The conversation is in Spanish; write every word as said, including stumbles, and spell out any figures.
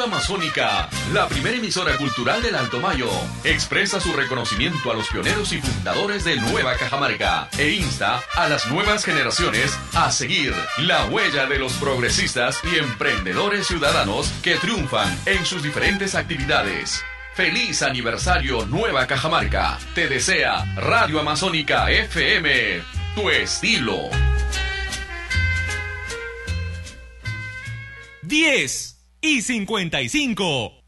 Radio Amazónica, la primera emisora cultural del Alto Mayo, expresa su reconocimiento a los pioneros y fundadores de Nueva Cajamarca e insta a las nuevas generaciones a seguir la huella de los progresistas y emprendedores ciudadanos que triunfan en sus diferentes actividades. ¡Feliz aniversario Nueva Cajamarca! Te desea Radio Amazónica F M, tu estilo. diez y cincuenta y cinco.